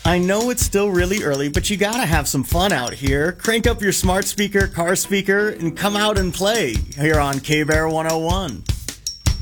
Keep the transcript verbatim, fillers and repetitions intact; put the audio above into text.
I know it's still really early, but you gotta have some fun out here. Crank up your smart speaker, car speaker, and come out and play here on K-Bear one oh one.